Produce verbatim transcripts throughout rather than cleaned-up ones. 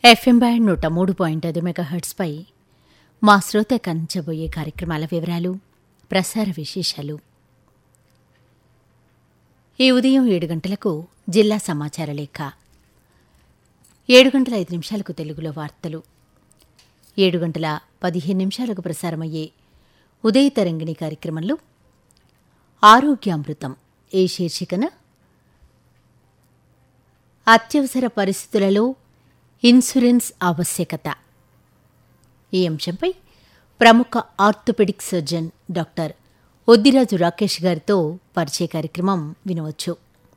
FM band నూట మూడు point ఐదు మెగాహెర్ట్స్పై మా శ్రోత కంచబోయే కార్యక్రమాల వివరాలు, ప్రసార విశేషాలు. ఈ ఉదయం ఏడు గంటలకు జిల్లా సమాచార లేఖ, ఏడు గంటల ఐదు నిమిషాలకు తెలుగులో వార్తలు, ఏడు గంటల పదిహేను నిమిషాలకు ప్రసారమయ్యే ఉదయ తరంగిణి కార్యక్రమంలో ఆరోగ్యామృతం ఈ శీర్షికన అత్యవసర పరిస్థితులలో ఇన్సూరెన్స్ ఆవశ్యకత ఈ అంశంపై ప్రముఖ orthopaedic surgeon doctor Oddiraju Rakesh గారితో పరిచయ కార్యక్రమం వినవచ్చు.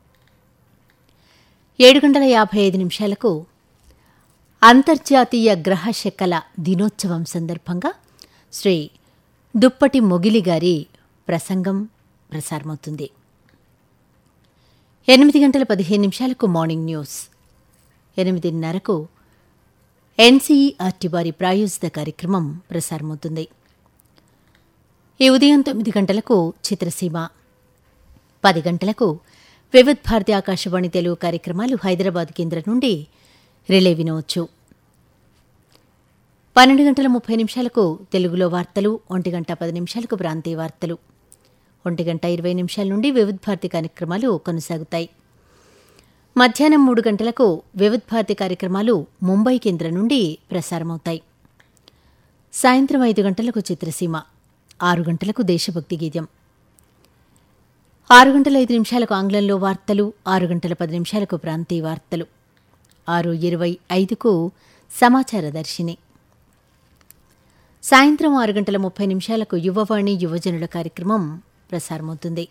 ఏడు గంటల యాభై ఐదు నిమిషాలకు అంతర్జాతీయ గ్రహశకల దినోత్సవం సందర్భంగా శ్రీ దుప్పటి మొగిలి గారి ప్రసంగం ప్రసారమవుతుంది. ఎనిమిది గంటల పదిహేను నిమిషాలకు మార్నింగ్ న్యూస్, ఎనిమిదిన్నరకు ఎన్సీఈఆర్టీ వారి ప్రాయోజిత కార్యక్రమం ప్రసారమవుతుంది. ఈ ఉదయం తొమ్మిది గంటలకు చిత్రసీమ, పది గంటలకు వివిధ్ భారతి ఆకాశవాణి తెలుగు కార్యక్రమాలు హైదరాబాద్ కేంద్రం నుండి రిలే వినవచ్చు. పన్నెండు గంటల ముప్పై నిమిషాలకు తెలుగులో వార్తలు, ఒంటి గంట పది నిమిషాలకు ప్రాంతీయ వార్తలు, ఒంటి గంట ఇరవై నిమిషాల నుండి వివిధ్ భారతి కార్యక్రమాలు కొనసాగుతాయి. మధ్యాహ్నం మూడు గంటలకు వివిధ్ భారతి కార్యక్రమాలు ముంబై కేంద్రం నుండి ప్రసారమవుతాయి. సాయంత్రం ఐదు గంటలకు చిత్రసీమ, ఆరు గంటలకు దేశభక్తి గీతం, ఆరు గంటల ఐదు నిమిషాలకు ఆంగ్లంలో వార్తలు, ఆరు గంటల పది నిమిషాలకు ప్రాంతీయ వార్తలు, ఆరు ఇరవై ఐదుకు సమాచార దర్శిని, సాయంత్రం ఆరు గంటల ముప్పై నిమిషాలకు యువవాణి యువజనుల కార్యక్రమం ప్రసారమవుతుంది.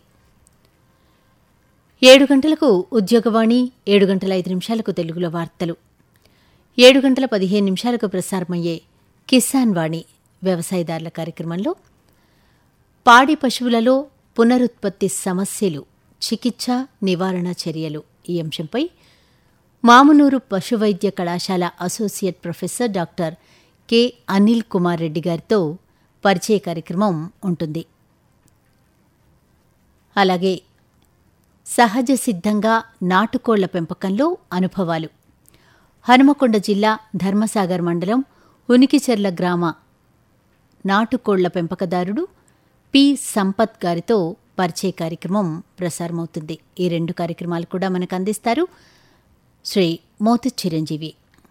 ఏడు గంటలకు ఉద్యోగవాణి, ఏడు గంటల ఐదు నిమిషాలకు తెలుగులో వార్తలు, ఏడు గంటల పదిహేను నిమిషాలకు ప్రసారమయ్యే కిసాన్ వాణి వ్యవసాయదారుల కార్యక్రమంలో పాడి పశువులలో పునరుత్పత్తి సమస్యలు, చికిత్స నివారణ చర్యలు ఈ అంశంపై మామునూరు పశువైద్య కళాశాల associate professor doctor K Anil Kumar Reddy గారితో పరిచయ కార్యక్రమం ఉంటుంది. అలాగే సహజ సిద్ధంగా నాటుకోళ్ల పెంపకంలో అనుభవాలు, హనుమకొండ జిల్లా ధర్మసాగర్ మండలం ఉనికిచెర్ల గ్రామ నాటుకోళ్ల పెంపకదారుడు పి సంపత్ గారితో పరిచయ కార్యక్రమం ప్రసారమవుతుంది. ఈ రెండు కార్యక్రమాలు కూడా మనకు అందిస్తారు శ్రీ మోతు చిరంజీవి.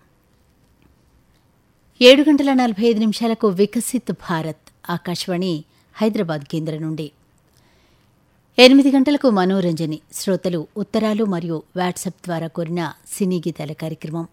ఏడు గంటల నలభై ఐదు నిమిషాలకు వికసిత్ భారత్ ఆకాశవాణి హైదరాబాద్ కేంద్రం నుండి, ఎనిమిది గంటలకు మనోరంజని శ్రోతలు ఉత్తరాలు మరియు వాట్సాప్ ద్వారా కోరిన సినీ గీతాల కార్యక్రమం,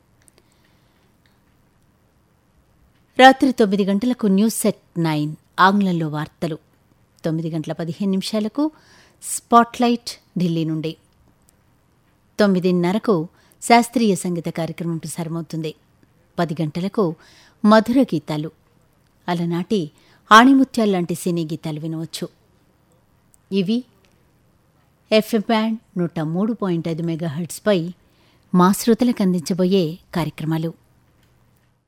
రాత్రి తొమ్మిది గంటలకు న్యూస్ సెట్ నైన్ ఆంగ్లంలో వార్తలు, తొమ్మిది గంటల పదిహేను నిమిషాలకు స్పాట్లైట్ ఢిల్లీ నుండి, తొమ్మిదిన్నరకు శాస్త్రీయ సంగీత కార్యక్రమం ప్రసారమవుతుంది. పది గంటలకు మధుర గీతాలు, అలనాటి ఆణిముత్యాల్లాంటి సినీ గీతాలు వినవచ్చు. ఇవి ఎఫ్ఎం బ్యాండ్ నూట మూడు పాయింట్ ఐదు మెగాహెర్ట్స్పై మా శ్రోతలకు అందించబోయే కార్యక్రమాలు.